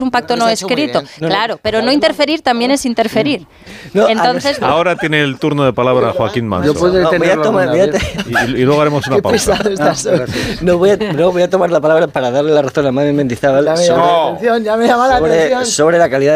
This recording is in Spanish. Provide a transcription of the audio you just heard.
un pacto no escrito. Claro, pero no interferir también es interferir. Entonces, ahora tiene el turno de palabra Joaquín Manso. Y luego haremos una pausa. Voy a tomar la palabra para darle la razón a Mami Mendizábal sobre la calidad